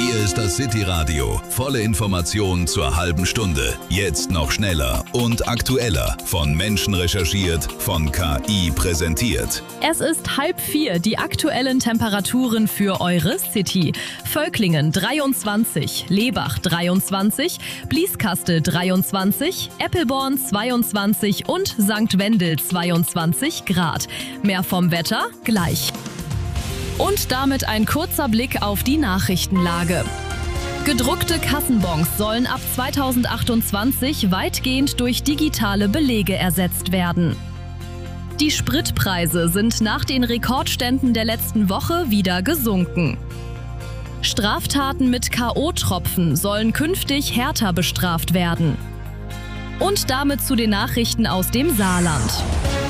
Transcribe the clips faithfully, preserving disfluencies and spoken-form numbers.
Hier ist das City Radio. Volle Informationen zur halben Stunde. Jetzt noch schneller und aktueller. Von Menschen recherchiert, von K I präsentiert. Es ist halb vier. Die aktuellen Temperaturen für eure City. Völklingen dreiundzwanzig, Lebach dreiundzwanzig, Blieskastel dreiundzwanzig, Eppelborn zweiundzwanzig und Sankt Wendel zweiundzwanzig Grad. Mehr vom Wetter gleich. Und damit ein kurzer Blick auf die Nachrichtenlage. Gedruckte Kassenbons sollen ab zweitausendachtundzwanzig weitgehend durch digitale Belege ersetzt werden. Die Spritpreise sind nach den Rekordständen der letzten Woche wieder gesunken. Straftaten mit K O-Tropfen sollen künftig härter bestraft werden. Und damit zu den Nachrichten aus dem Saarland.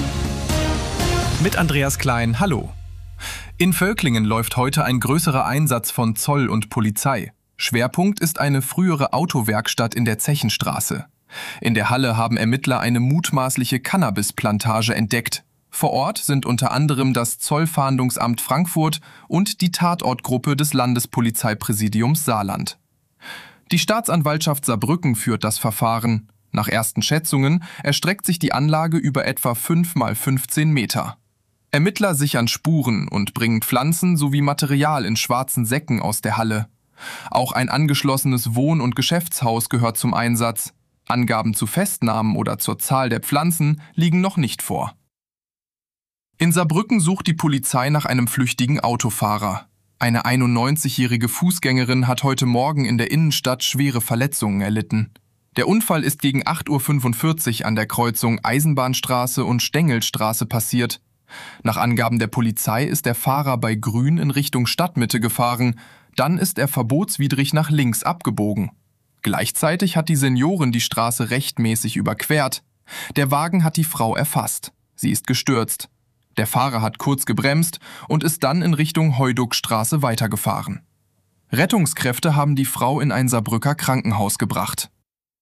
Mit Andreas Klein, hallo. In Völklingen läuft heute ein größerer Einsatz von Zoll und Polizei. Schwerpunkt ist eine frühere Autowerkstatt in der Zechenstraße. In der Halle haben Ermittler eine mutmaßliche Cannabisplantage entdeckt. Vor Ort sind unter anderem das Zollfahndungsamt Frankfurt und die Tatortgruppe des Landespolizeipräsidiums Saarland. Die Staatsanwaltschaft Saarbrücken führt das Verfahren. Nach ersten Schätzungen erstreckt sich die Anlage über etwa fünf mal fünfzehn Meter. Ermittler sichern Spuren und bringen Pflanzen sowie Material in schwarzen Säcken aus der Halle. Auch ein angeschlossenes Wohn- und Geschäftshaus gehört zum Einsatz. Angaben zu Festnahmen oder zur Zahl der Pflanzen liegen noch nicht vor. In Saarbrücken sucht die Polizei nach einem flüchtigen Autofahrer. Eine einundneunzigjährige Fußgängerin hat heute Morgen in der Innenstadt schwere Verletzungen erlitten. Der Unfall ist gegen acht Uhr fünfundvierzig an der Kreuzung Eisenbahnstraße und Stengelstraße passiert. Nach Angaben der Polizei ist der Fahrer bei Grün in Richtung Stadtmitte gefahren, dann ist er verbotswidrig nach links abgebogen. Gleichzeitig hat die Seniorin die Straße rechtmäßig überquert. Der Wagen hat die Frau erfasst. Sie ist gestürzt. Der Fahrer hat kurz gebremst und ist dann in Richtung Heuduckstraße weitergefahren. Rettungskräfte haben die Frau in ein Saarbrücker Krankenhaus gebracht.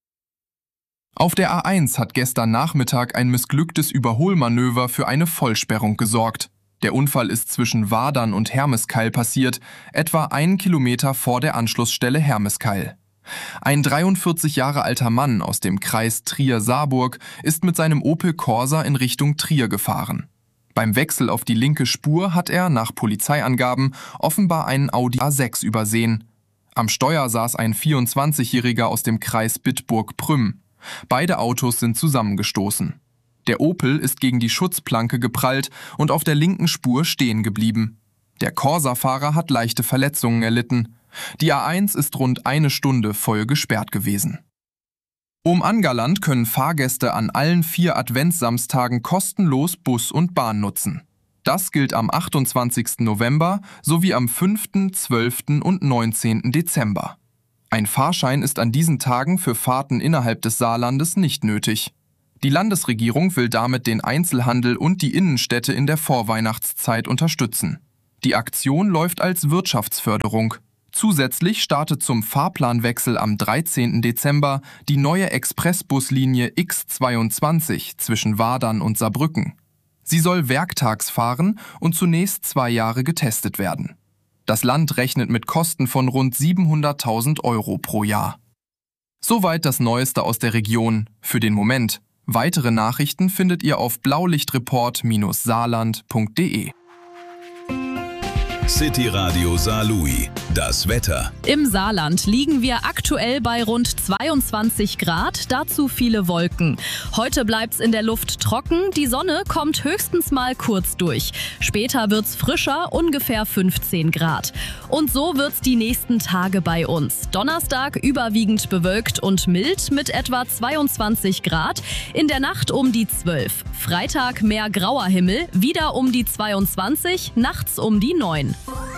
Auf der A eins hat gestern Nachmittag ein missglücktes Überholmanöver für eine Vollsperrung gesorgt. Der Unfall ist zwischen Wadern und Hermeskeil passiert, etwa einen Kilometer vor der Anschlussstelle Hermeskeil. Ein dreiundvierzig Jahre alter Mann aus dem Kreis Trier-Saarburg ist mit seinem Opel Corsa in Richtung Trier gefahren. Beim Wechsel auf die linke Spur hat er, nach Polizeiangaben, offenbar einen Audi A sechs übersehen. Am Steuer saß ein vierundzwanzigjähriger aus dem Kreis Bitburg-Prüm. Beide Autos sind zusammengestoßen. Der Opel ist gegen die Schutzplanke geprallt und auf der linken Spur stehen geblieben. Der Corsa-Fahrer hat leichte Verletzungen erlitten. Die A eins ist rund eine Stunde voll gesperrt gewesen. Um Angerland können Fahrgäste an allen vier Adventssamstagen kostenlos Bus und Bahn nutzen. Das gilt am achtundzwanzigsten November sowie am fünften, zwölften und neunzehnten Dezember. Ein Fahrschein ist an diesen Tagen für Fahrten innerhalb des Saarlandes nicht nötig. Die Landesregierung will damit den Einzelhandel und die Innenstädte in der Vorweihnachtszeit unterstützen. Die Aktion läuft als Wirtschaftsförderung. Zusätzlich startet zum Fahrplanwechsel am dreizehnten Dezember die neue Expressbuslinie X zweiundzwanzig zwischen Wadern und Saarbrücken. Sie soll werktags fahren und zunächst zwei Jahre getestet werden. Das Land rechnet mit Kosten von rund siebenhunderttausend Euro pro Jahr. Soweit das Neueste aus der Region für den Moment. Weitere Nachrichten findet ihr auf blaulichtreport Bindestrich saarland Punkt de. City Radio Saarlouis. Das Wetter. Im Saarland liegen wir aktuell bei rund zweiundzwanzig Grad, dazu viele Wolken. Heute bleibt's in der Luft trocken, die Sonne kommt höchstens mal kurz durch. Später wird's frischer, ungefähr fünfzehn Grad. Und so wird's die nächsten Tage bei uns. Donnerstag überwiegend bewölkt und mild mit etwa zweiundzwanzig Grad, in der Nacht um die zwölf. Freitag mehr grauer Himmel, wieder um die zweiundzwanzig, nachts um die neun.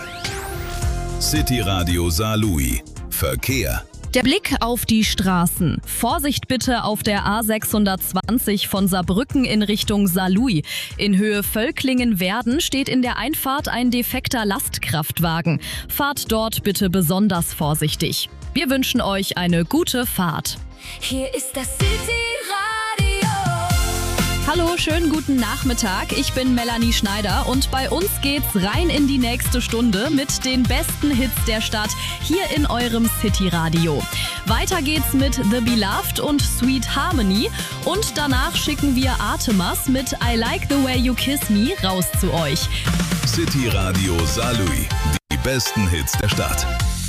City Radio Saarlouis. Verkehr. Der Blick auf die Straßen. Vorsicht bitte auf der A sechshundertzwanzig von Saarbrücken in Richtung Saarlouis. In Höhe Völklingen-Werden steht in der Einfahrt ein defekter Lastkraftwagen. Fahrt dort bitte besonders vorsichtig. Wir wünschen euch eine gute Fahrt. Hier ist das City Radio. Hallo, schönen guten Nachmittag. Ich bin Melanie Schneider und bei uns geht's rein in die nächste Stunde mit den besten Hits der Stadt hier in eurem City-Radio. Weiter geht's mit The Beloved und Sweet Harmony und danach schicken wir Artemas mit I Like the Way You Kiss Me raus zu euch. City Radio Saarlouis, die besten Hits der Stadt.